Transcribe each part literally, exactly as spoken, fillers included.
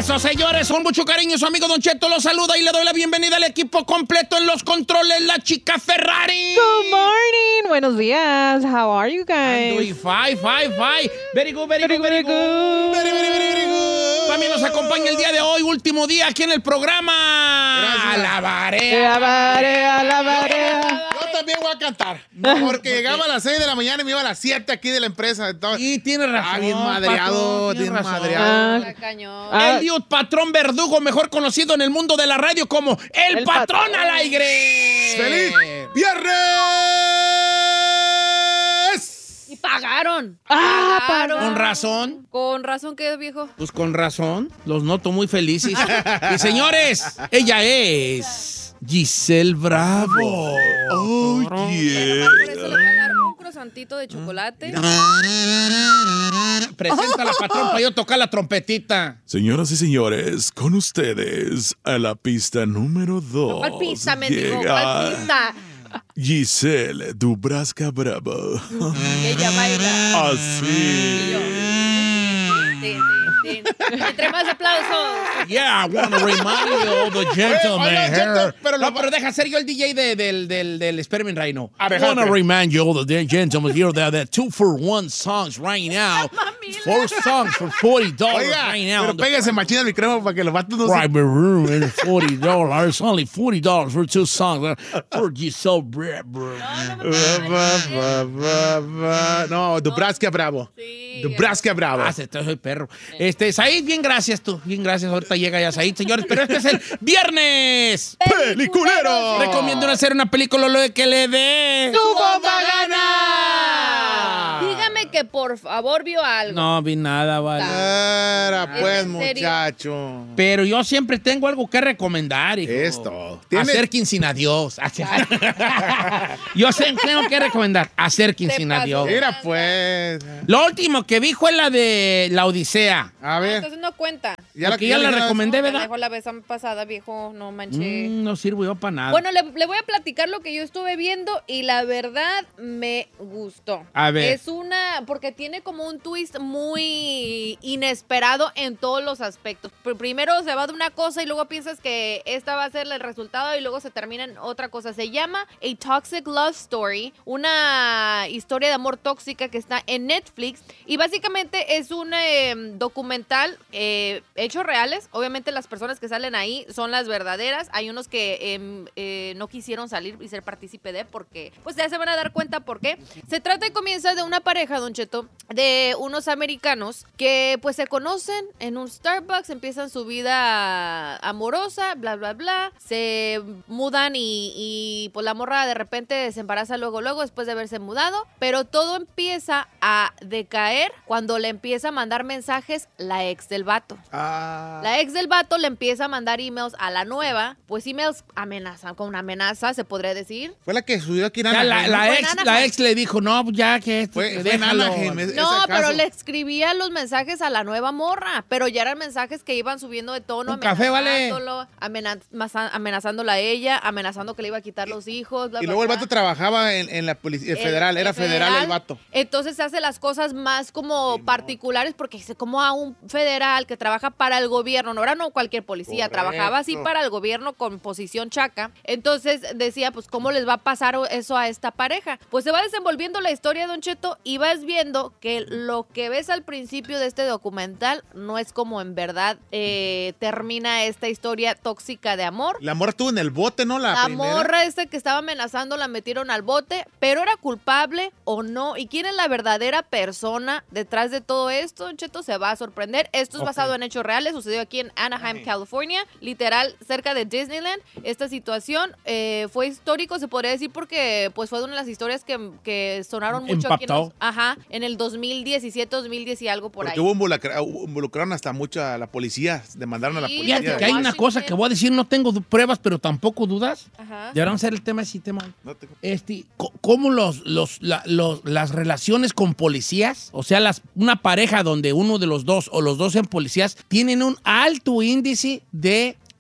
Eso, señores, con mucho cariño, su amigo Don Cheto los saluda y le doy la bienvenida al equipo completo en los controles, la chica Ferrari. Good morning. Buenos días. How are you guys? Doing fine, fine, fine. Very good, very, very good, very good. Very, very, very, very good. También nos acompaña el día de hoy, último día aquí en el programa. Gracias. Alabaré. Alabaré, alabaré. Yo también voy a cantar. Porque llegaba a las seis de la mañana y me iba a las siete aquí de la empresa. Entonces, Y tiene razón. ah, bien madreado, patrón, bien razón. madreado. Ah, Cañón. Ah. Eliud Patrón Verdugo, mejor conocido en el mundo de la radio como El, El Patrón, Patrón. al aire. ¡Feliz viernes! Y pagaron. Ah, Pagaron. Con razón. Con razón que viejo. Pues con razón, los noto muy felices. Y señores, ella es Giselle Bravo. Oh, Pero yeah. nomás por eso le voy a dar un croissantito de chocolate. Presenta la patrón para yo tocar la trompetita. Señoras y señores, con ustedes a la pista número dos. ¿Cuál pizza, mendigo? llega ¿Cuál pizza? Giselle Dubrasca Bravo. Ella baila. Así. Tin, tin, tin. Entre más aplausos. Yeah, I want to remind you all the gentlemen Oiga, here. Cheto, pero no, lo- pero deja ser yo el D J de- del, del, del Experiment right now. A ver, I want to Hunter. remind you all the gentlemen here that the two for one songs right now. Four songs for forty dollars Oiga, right now. pero pégase machina al micrófono para que los vatos no se... Private room and forty dollars. Only forty dollars for two songs. uh, For Giselle Bravo. No, Dubrasca Bravo. Sí. Dubrasca Bravo. Ah, se te soy perro. Este, Said, bien gracias tú. Bien gracias. Ahorita llega ya Said, señores. Pero este es el viernes. ¡Peliculero! Recomiendo hacer una película lo de que le dé. ¡Tu bomba gana! Dígame que por favor vio algo. No vi nada, vale. Era pues, ¿Es en serio? muchacho. Pero yo siempre tengo algo que recomendar, hijo. Es todo. ¿Tiene- Hacer sin adiós. Yo sé, tengo que recomendar. Hacer Te sin pasó. adiós. Mira, pues. Lo último que vi fue la de La Odisea. A Ah, ver. entonces no cuenta. Porque ya la dijimos. recomendé, Me ¿verdad? dejó la vez pasada, viejo. No manché. Mm, no sirvo yo para nada. Bueno, le, le voy a platicar lo que yo estuve viendo y la verdad me gustó. A ver. Es una, porque tiene como un twist muy inesperado en todos los aspectos. Pr- Primero se va de una cosa y luego piensas que esta va a ser el resultado y luego se termina en otra cosa. Se llama A Toxic Love Story, una historia de amor tóxica que está en Netflix y básicamente es un eh, documental, eh, hechos reales. Obviamente las personas que salen ahí son las verdaderas. Hay unos que eh, eh, no quisieron salir y ser partícipe de porque pues ya se van a dar cuenta por qué. Se trata y comienza de una pareja, Don Cheto, de unos americanos que pues se conocen en un Starbucks, empiezan su vida amorosa, bla, bla, bla. Se mudan y, y pues la morra de repente se embaraza luego, luego después de haberse mudado. Pero todo empieza a decaer cuando le empieza a mandar mensajes la ex del vato. Ah. La ex del vato le empieza a mandar emails a la nueva, pues emails amenazan, con una amenaza se podría decir. Fue la que subió aquí en Ya la, Anaheim, la ¿no? ex, Fue en la Anaheim. ex le dijo, no, ya que este, Fue, fue en déjalo. Anaheim, es- No, ese pero caso. le escribía los mensajes a la nueva morra, pero ya eran mensajes que iban subiendo de tono, Un café, vale. amenazándolo, amena- amenazándola a ella, amenazando que le iba a quitar los hijos, bla, Y bla, luego el bla. vato trabajaba en, en la policía El- federal, era el federal, el vato. Entonces se hace las cosas más como particulares porque dice como a un federal que trabaja para el gobierno, no era no cualquier policía, Correcto. trabajaba así para el gobierno con posición chaca. Entonces decía, pues cómo les va a pasar eso a esta pareja. Pues se va desenvolviendo la historia, Don Cheto, y vas viendo que lo que ves al principio de este documental no es como en verdad eh, termina esta historia tóxica de amor. La morra estuvo en el bote, ¿no? La, La primera. morra esta que estaba amenazando la metieron al bote, pero era culpable o no. ¿Y quién es la verdadera persona detrás de todo esto? Don Cheto se va a sorprender. Esto es Ok. basado en hechos reales. Sucedió aquí en Anaheim, California, literal cerca de Disneyland. Esta situación eh, fue histórico, se podría decir, porque pues fue una de las historias que, que sonaron mucho aquí en, Impactó. los- ajá, en el dos mil diecisiete, dos mil diez y algo por Porque ahí. hubo involucra- hubo- involucraron hasta mucho a la policía, demandaron a la Sí, policía. Fíjate de que hay una Washington. cosa que voy a decir, no tengo du- pruebas, pero tampoco dudas. Ajá. Deberían ser el tema ese tema. No te- Este, co- ¿cómo los, los, la- los- las relaciones con policías, o sea, las, una pareja donde uno de los dos o los dos sean policías, tienen un alto índice de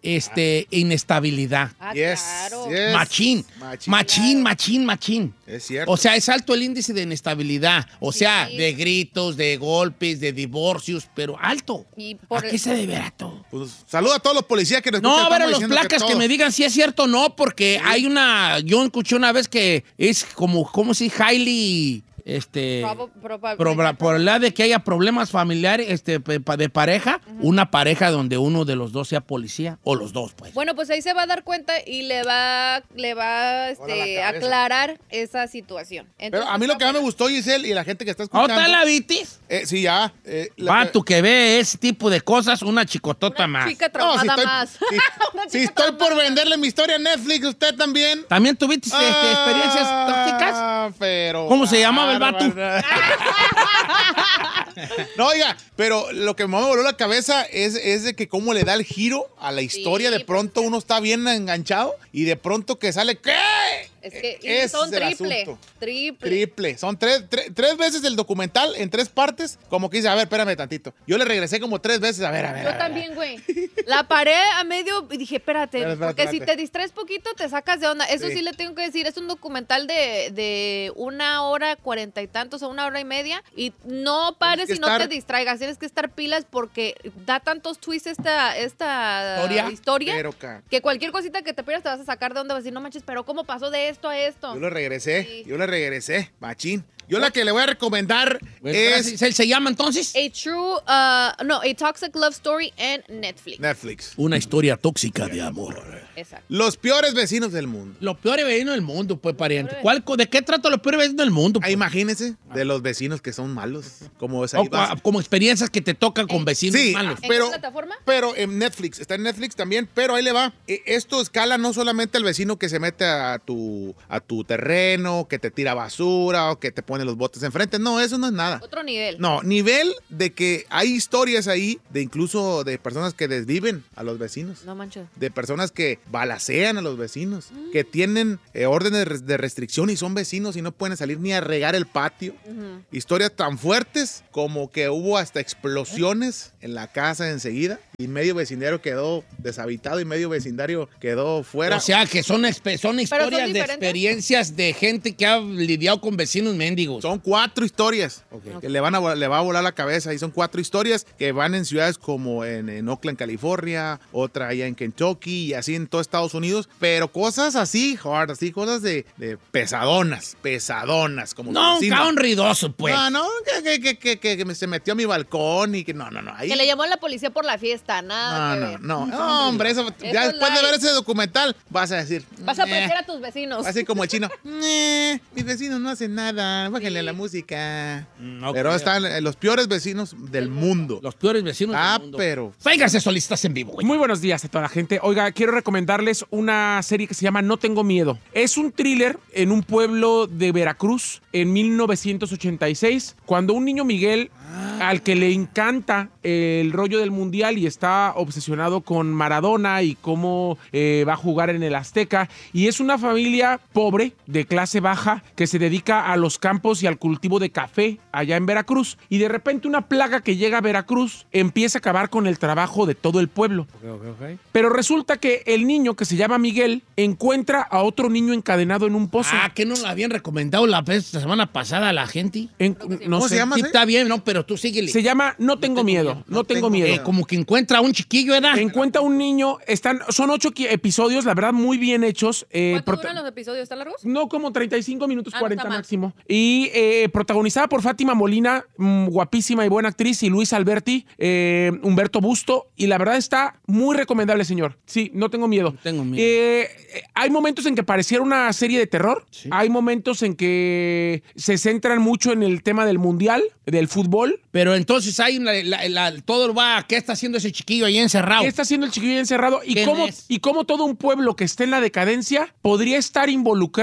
este, inestabilidad. Ah, Yes, claro. yes. Machín. Machín. Machín, machín, machín. Es cierto. O sea, es alto el índice de inestabilidad. O Sí. sea, de gritos, de golpes, de divorcios, pero alto. Y por ¿A qué se deberá todo? Pues, saluda a todos los policías que nos No, escuchan. a ver, a estamos los diciendo placas que, todos- me digan si es cierto o no, porque hay una. Yo escuché una vez que es como, ¿cómo se dice? Highly. Este. Proba- proba- proba- probabilidad de que haya problemas familiares este, pe- pa- de pareja, una pareja donde uno de los dos sea policía, o los dos, pues. Bueno, pues ahí se va a dar cuenta y le va, le va este, la a cabeza. aclarar esa situación. Pero Entonces, a mí lo que más me gustó, Giselle, y la gente que está escuchando. ¿Otra la vitis? Eh, sí, ya. Eh, la- Va, tú que ve ese tipo de cosas, una chicotota una más. chica No, traumada si estoy, más. si- Una si chica estoy por traumada. venderle mi historia a Netflix, usted también. ¿También tuviste este, experiencias tóxicas? Ah, pero. ¿Cómo se llamaba el vato? Bárbara. No, oiga, pero lo que más me voló la cabeza es, es de que cómo le da el giro a la historia. Sí, De pronto uno está bien enganchado y de pronto que sale, ¿qué? Es que y Ese son es el triple, asunto. triple. Triple. Son tres, tres, tres veces el documental en tres partes. Como que dice, a ver, espérame tantito. Yo le regresé como tres veces. A ver, a ver. a Yo ver. también, güey. La paré a medio y dije, espérate, Espérate, espérate, porque si espérate. te distraes poquito te sacas de onda. Eso Sí. sí, le tengo que decir, es un documental de, de una hora cuarenta y tantos o una hora y media y no pares que y no estar- te distraigas. Tienes que estar pilas porque da tantos twists esta, esta ¿Historia? historia Pero, ca- que cualquier cosita que te pierdas te vas a sacar de onda. Vas a decir, no manches, pero ¿cómo pasó de esto a esto? Yo le regresé. Sí. Yo le regresé. Machín. Yo la que le voy a recomendar es ¿Se, se llama entonces? A true, uh, no, a toxic love story en Netflix. Netflix. Una historia tóxica de amor. Exacto. Los peores vecinos del mundo. Los peores vecinos del mundo, pues, pariente. ¿Cuál, ¿De qué trata los peores vecinos del mundo? Ah, pues? imagínense de los vecinos que son malos. Como esa O- como experiencias que te tocan con vecinos Sí, malos. ¿En pero, qué plataforma? pero en Netflix, está en Netflix también, pero ahí le va. Eh, Esto escala no solamente al vecino que se mete a tu, a tu terreno, que te tira basura o que te pone los botes enfrente. No, eso no es nada. Otro nivel. No, nivel de que hay historias ahí de incluso de personas que desviven a los vecinos. No manches. De personas que balacean a los vecinos, que tienen eh, órdenes de res- de restricción y son vecinos y no pueden salir ni a regar el patio. Ujú. Historias tan fuertes como que hubo hasta explosiones en la casa enseguida y medio vecindario quedó deshabitado y medio vecindario quedó fuera. O sea, que son, espe- son historias de diferentes? experiencias de gente que ha lidiado con vecinos mendigos. Son cuatro historias Ok. que le, van a, vo- le va a volar la cabeza y son cuatro historias que van en ciudades como en, en Oakland, California, otra allá en Kentucky y así en todo Estados Unidos, pero cosas así, hard, así cosas de, de pesadonas, pesadonas. Como No, un vecino. cabrón ridoso, pues. No, no, que, que, que, que, que- que me- se metió a mi balcón y que no, no, no. Ahí, Que le llamó a la policía por la fiesta, nada no, que no, ver. no, no, hombre, eso, ya Eso después de light. ver ese documental vas a decir. Vas a "Eh". apreciar a tus vecinos. Así como el chino. "Eh, mis vecinos no hacen nada, bájenle a la música. Mm, ok. Pero están eh, los peores vecinos del mundo. Los peores vecinos Ah, del mundo. pero. Véngase, solistas en vivo, güey. Muy buenos días a toda la gente. Oiga, quiero recomendarles una serie que se llama No Tengo Miedo. Es un thriller en un pueblo de Veracruz en mil novecientos ochenta y seis, cuando un niño Miguel, al que le encanta el rollo del mundial y está obsesionado con Maradona y cómo eh, va a jugar en el Azteca, y es una familia pobre, de clase baja, que se dedica a los campos y al cultivo de café allá en Veracruz, y de repente una plaga que llega a Veracruz empieza a acabar con el trabajo de todo el pueblo. Pero resulta que el niño, que se llama Miguel, encuentra a otro niño encadenado en un pozo. Ah, que no lo habían recomendado la, vez- la semana pasada a la gente. En- no ¿Cómo sé. se llama? Sí, ¿eh? está bien, no, pero tú síguele. Se llama No tengo miedo, no tengo miedo. Eh, como que encuentra a un chiquillo, ¿verdad? Encuentra un niño, están, son ocho qui- episodios, la verdad, muy bien hechos. eh, ¿Cuánto prota- duran los episodios? ¿Están largos? No, como treinta y cinco minutos, Ah, no cuarenta está mal. máximo. Y eh, protagonizada por Fátima Molina, mm, guapísima y buena actriz, y Luis Alberti, eh, Humberto Busto. Y la verdad está muy recomendable, señor. Sí, no tengo miedo. No tengo miedo. Eh, eh, hay momentos en que pareciera una serie de terror. Sí. Hay momentos en que se centran mucho en el tema del mundial, del fútbol. Pero entonces ahí la- la- la- todo va. ¿Qué está haciendo ese chiquillo ahí encerrado? ¿Qué está haciendo el chiquillo encerrado? ¿Y ¿Quién cómo, es? y cómo todo un pueblo que esté en la decadencia podría estar involucrado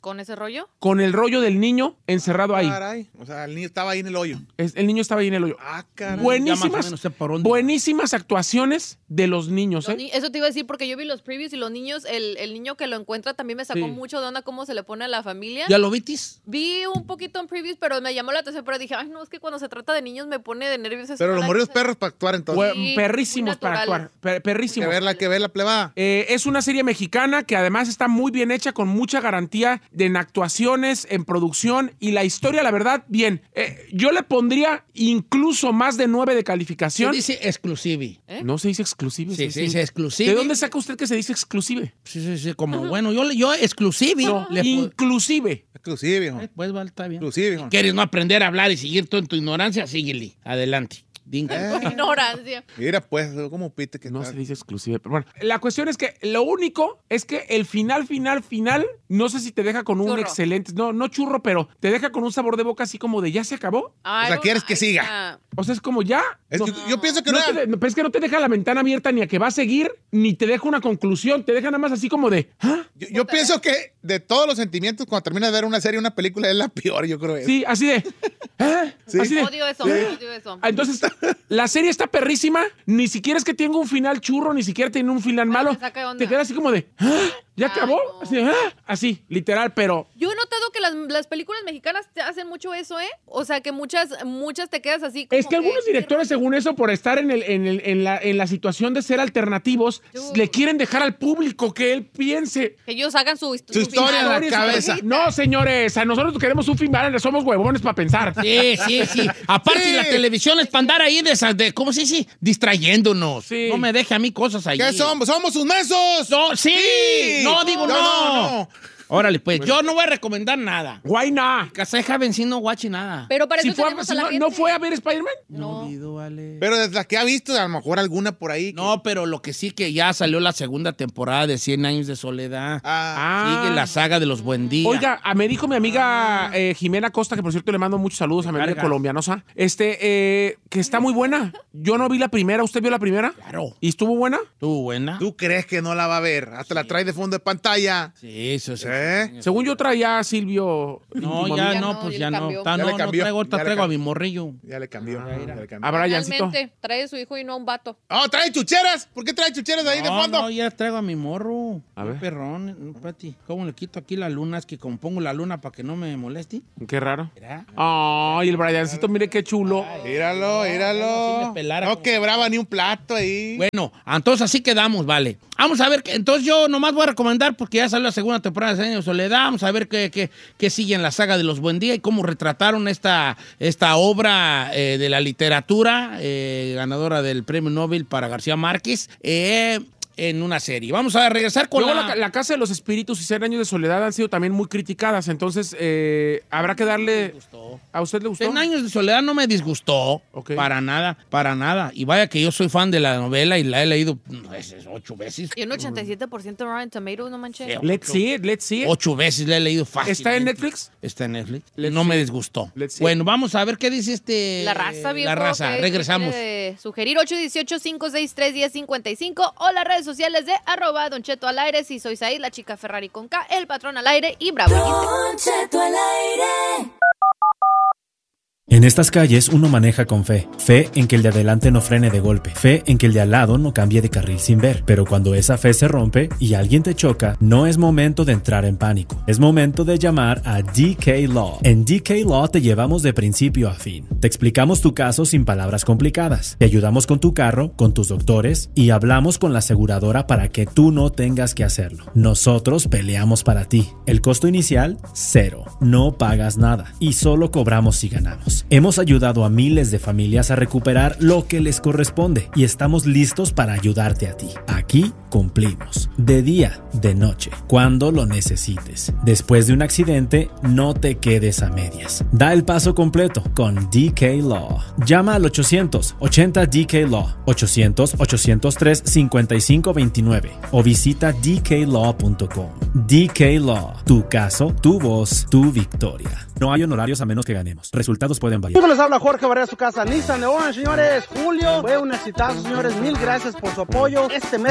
¿Con ese rollo? con el rollo del niño encerrado ahí. Caray. O sea, el niño estaba ahí en el hoyo. Es- el niño estaba ahí en el hoyo. Ah, caray. Ya más o Buenísimas, menos sé por dónde. buenísimas actuaciones de los niños, Los ¿eh? ni- Eso te iba a decir porque yo vi los previews y los niños, el, el niño que lo encuentra también me sacó Sí. mucho de onda cómo se le pone a la familia. ¿Ya lo vitis? Vi un poquito en previews, pero me llamó la atención, pero dije, ay, no, es que cuando se trata de niños me pone de nervios. eso. Pero los Ay, morridos no sé. perros para actuar entonces. Bue- Sí, perrísimos muy para naturales. actuar. per- Hay perrísimos. que verla, hay que verla, plebada. Eh, es una serie mexicana que además está muy bien hecha, con mucha garantía de en actuaciones, en producción y la historia, la verdad, bien. Eh, yo le pondría incluso más de nueve de Se calificación. dice exclusive. ¿Eh? No se dice exclusive. Sí, se se dice- dice exclusive. ¿De dónde saca usted que se dice exclusive? Sí, sí, sí, como, bueno, yo, le- yo exclusive. No, le pu- inclusive. Exclusive, viejo. Eh, Pues vale, está bien. Exclusive, viejo. ¿Quieres no aprender a hablar y seguir tú en tu ignorancia? Síguele. Adelante. Dinga. Eh. Con ignorancia. Mira, pues, como pite que No está. se dice exclusive. Pero bueno, la cuestión es que lo único es que el final, final, final, no sé si te deja con un Churro. excelente, no, no churro, pero te deja con un sabor de boca así como de ya se acabó. Ay, O sea, no, ¿quieres que ay, siga? ya. O sea, es como ya. Es no, que yo pienso que no no. te de- no, pero es que no te deja la ventana abierta ni a que va a seguir, ni te deja una conclusión, te deja nada más así como de, ¿ah? Yo, yo pienso que de todos los sentimientos, cuando terminas de ver una serie, una película, es la peor, yo creo. Sí, así de, ¿ah? Sí. Así de. Odio eso, odio eso. Ah, entonces, la serie está perrísima, ni siquiera es que tenga un final churro, ni siquiera tiene un final malo. me saca de onda. Te queda así como de, ¿ah? ¿Ya Ay, acabó? no. Así, de, ¿ah? Así, literal, pero Yo he notado que las, las películas mexicanas te hacen mucho eso, ¿eh? O sea, que muchas muchas te quedas así como es que algunos directores, según eso, por estar en, el, en, el- en la, en la situación de ser alternativos, Dude. le quieren dejar al público que él piense. Que ellos hagan su, Su historia en la Historias, cabeza. No, señores, a nosotros queremos un final, somos huevones para pensar. Sí, sí, sí. Aparte, Sí. la televisión es para andar ahí, de, esas- de, ¿cómo se dice? Distrayéndonos. Sí. No me deje a mí cosas ahí. ¿Qué somos? ¡Somos sus mensos! No, sí. No, digo no. No, no, no. Órale, pues, yo no voy a recomendar nada. Why not? Caseja venciendo guachi nada. Pero para Si eso fue a- tenemos si a la no, gente. ¿no fue a ver Spider-Man? No olvido, vale. Pero desde las que ha visto, a lo mejor alguna por ahí. que- No, pero lo que sí que ya salió la segunda temporada de cien años de soledad. Ah, Sigue la saga de los Buen Día. Oiga, a- me dijo mi amiga eh, Jimena Costa, que por cierto le mando muchos saludos a mi amiga Carga. colombianosa, este, eh, que está muy buena. Yo no vi la primera, ¿usted vio la primera? Claro. ¿Y estuvo buena? ¿Tú buena? ¿tú crees que no la va a ver? Hasta la trae de fondo de pantalla. Sí, eso sí. ¿Eh? Según yo traía a Silvio. No, Íntimo ya mío. Ya no, no, pues ya ya le no. cambió. Está, Ya no, le no cambió, traigo, ahorita ya le traigo a cambió. mi morrillo. Ya le cambió. Ah, ya mira. le cambió. A Briancito. Realmente, trae a su hijo y no a un vato. Oh, trae chucheras. ¿Por qué trae chucheras ahí de No, fondo? no, ya traigo a mi morro. A Un ver. perrón. No, espérate. ¿Cómo le quito aquí la luna? Es que como pongo la luna para que no me moleste. Qué raro. Mira. Ay, el Briancito, mire qué chulo. Míralo, sí míralo. me pelara No como- quebraba ni un plato ahí. Bueno, entonces así quedamos, vale. Vamos a ver, que, entonces yo nomás voy a recomendar, porque ya salió la segunda temporada de Cien años de soledad, vamos a ver qué, qué, qué sigue en la saga de los Buen Día y cómo retrataron esta, esta obra eh, de la literatura, eh, ganadora del Premio Nobel para García Márquez, eh, en una serie. Vamos a regresar con Luego la... la... la Casa de los Espíritus y Cien Años de Soledad han sido también muy criticadas, entonces eh, habrá que darle... ¿A usted le gustó? Cien años de soledad no me disgustó, Ok. para nada, para nada. Y vaya que yo soy fan de la novela y la he leído no, es- ocho veces. Y un ochenta y siete por ciento Rotten Tomatoes, no manches. Sí. Let's see it, let's see it. Ocho veces la he leído fácil. ¿Está en Netflix? Está en Netflix. Let's no see. me disgustó. Let's see. Bueno, vamos a ver qué dice este... La raza, viejo. La raza. ¿qué- Regresamos. qué quiere sugerir ocho uno ocho, cinco seis tres, uno cero cinco cinco o las redes sociales de arroba Don Cheto al aire. Si soy Said, la chica Ferrari con K, el patrón al aire y Bravo. Don Cheto al aire. En estas calles uno maneja con fe, fe en que el de adelante no frene de golpe, fe en que el de al lado no cambie de carril sin ver, pero cuando esa fe se rompe y alguien te choca, no es momento de entrar en pánico, es momento de llamar a D K Law. En D K Law te llevamos de principio a fin, te explicamos tu caso sin palabras complicadas, te ayudamos con tu carro, con tus doctores y hablamos con la aseguradora para que tú no tengas que hacerlo. Nosotros peleamos para ti, el costo inicial, cero, no pagas nada y solo cobramos si ganamos. Hemos ayudado a miles de familias a recuperar lo que les corresponde y estamos listos para ayudarte a ti. Aquí cumplimos, de día, de noche, cuando lo necesites. Después de un accidente, no te quedes a medias. Da el paso completo con D K Law. Llama al ochocientos ochenta D K Law, ochocientos, ochocientos tres, cincuenta y cinco veintinueve o visita d k law punto com. D K Law, tu caso, tu voz, tu victoria. No hay honorarios a menos que ganemos. Resultados pueden variar. Les habla Jorge Barrera, su casa Nissan León, señores. Julio fue un exitazo, señores. Mil gracias por su apoyo. Este mes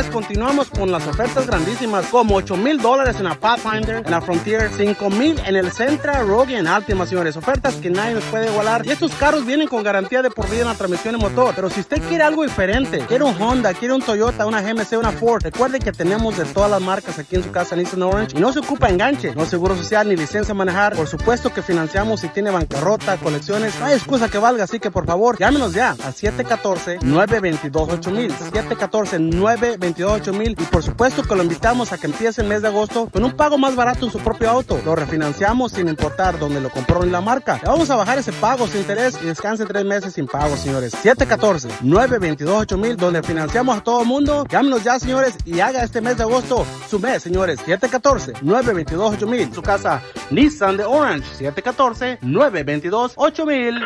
mes continuamos con las ofertas grandísimas, como ocho mil dólares en la Pathfinder, en la Frontier, cinco mil en el Sentra, Rogue y en Altima, señores. Ofertas que nadie nos puede igualar. Y estos carros vienen con garantía de por vida en la transmisión y motor. Pero si usted quiere algo diferente, quiere un Honda, quiere un Toyota, una G M C, una Ford, recuerde que tenemos de todas las marcas aquí en su casa en Eastern Orange. Y no se ocupa enganche, no seguro social ni licencia a manejar. Por supuesto que financiamos si tiene bancarrota, colecciones. No hay excusa que valga, así que por favor, llámenos ya a siete uno cuatro, nueve dos dos, ocho mil. siete uno cuatro, nueve dos dos, ocho mil. Y por supuesto que lo invitamos a que empiece el mes de agosto con un pago más barato en su propio auto. Lo refinanciamos sin importar dónde lo compró ni la marca. Le vamos a bajar ese pago sin interés y descanse tres meses sin pago, señores. siete uno cuatro, nueve dos dos, ocho mil, donde financiamos a todo el mundo. Llámenos ya, señores, y haga este mes de agosto su mes, señores. siete uno cuatro, nueve dos dos, ocho mil. Su casa Nissan de Orange. siete uno cuatro, nueve dos dos, ocho mil.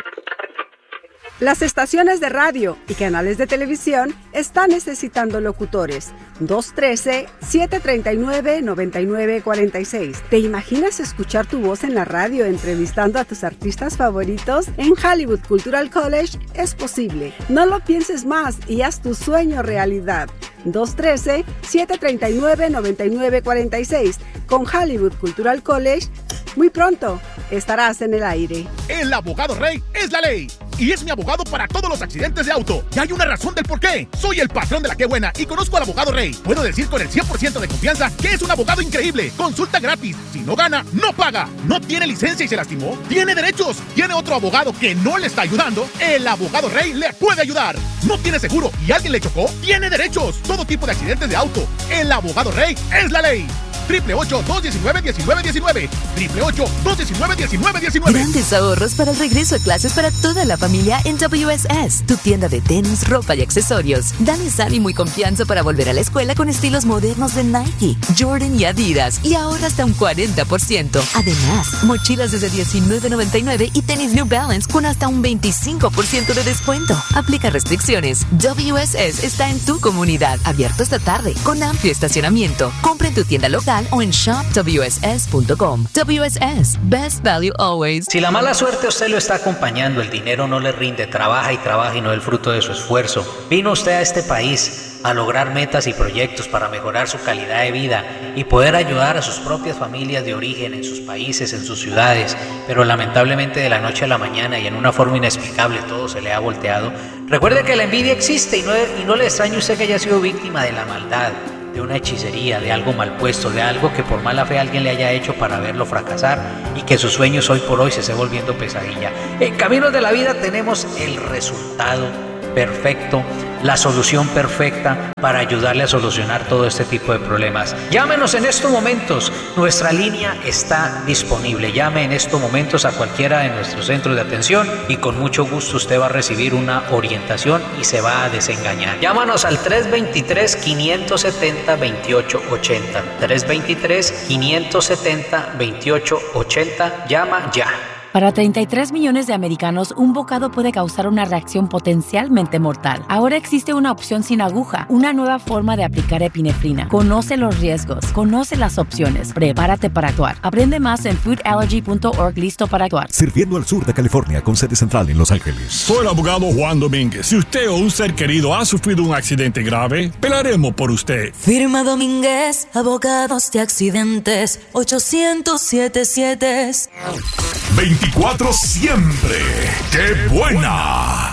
Las estaciones de radio y canales de televisión están necesitando locutores. dos uno tres, siete tres nueve, nueve nueve cuatro seis. ¿Te imaginas escuchar tu voz en la radio entrevistando a tus artistas favoritos? En Hollywood Cultural College es posible. No lo pienses más y haz tu sueño realidad. dos uno tres, siete tres nueve, nueve nueve cuatro seis. Con Hollywood Cultural College, muy pronto estarás en el aire. El abogado Rey es la ley y es mi abogado para todos los accidentes de auto. Y hay una razón del por qué. Soy el patrón de la Qué Buena y conozco al abogado Rey. Puedo decir con el cien por ciento de confianza que es un abogado increíble. Consulta gratis. Si no gana, no paga. ¿No tiene licencia y se lastimó? ¿Tiene derechos? ¿Tiene otro abogado que no le está ayudando? El abogado Rey le puede ayudar. ¿No tiene seguro y alguien le chocó? Tiene derechos. Todo tipo de accidentes de auto. El abogado Rey es la ley. Triple ocho, dos diecinueve, diecinueve diecinueve. Triple ocho, dos diecinueve, diecinueve diecinueve. Grandes ahorros para el regreso a clases para toda la familia en W S S, tu tienda de tenis, ropa y accesorios. Dales ánimo y confianza para volver a la escuela con estilos modernos de Nike, Jordan y Adidas, y ahora hasta un cuarenta por ciento. Además, mochilas desde diecinueve noventa y nueve y tenis New Balance con hasta un veinticinco por ciento de descuento. Aplica restricciones. W S S está en tu comunidad, abierto esta tarde, con amplio estacionamiento. Compra en tu tienda local o en shop w s s punto com. W S S, best value always. Si la mala suerte a usted lo está acompañando, el dinero no le rinde, trabaja y trabaja y no el fruto de su esfuerzo. Vino usted a este país a lograr metas y proyectos para mejorar su calidad de vida y poder ayudar a sus propias familias de origen en sus países, en sus ciudades, pero lamentablemente de la noche a la mañana y en una forma inexplicable todo se le ha volteado. Recuerde que la envidia existe y no, y no le extrañe usted que haya sido víctima de la maldad, de una hechicería, de algo mal puesto, de algo que por mala fe alguien le haya hecho para verlo fracasar y que sus sueños hoy por hoy se esté volviendo pesadilla. En Caminos de la Vida tenemos el resultado perfecto, la solución perfecta para ayudarle a solucionar todo este tipo de problemas. Llámenos en estos momentos, nuestra línea está disponible. Llame en estos momentos a cualquiera de nuestros centros de atención y con mucho gusto usted va a recibir una orientación y se va a desengañar. Llámanos al tres dos tres, cinco siete cero, dos ocho ocho cero. tres dos tres, cinco siete cero, dos ocho ocho cero. Llama ya. Para treinta y tres millones de americanos, un bocado puede causar una reacción potencialmente mortal. Ahora existe una opción sin aguja, una nueva forma de aplicar epinefrina. Conoce los riesgos, conoce las opciones, prepárate para actuar. Aprende más en food allergy punto org. Listo para actuar. Sirviendo al sur de California con sede central en Los Ángeles. Soy el abogado Juan Domínguez. Si usted o un ser querido ha sufrido un accidente grave, pelaremos por usted. Firma Domínguez, abogados de accidentes, ochocientos setenta y siete. veinticuatro siempre. ¡Qué buena!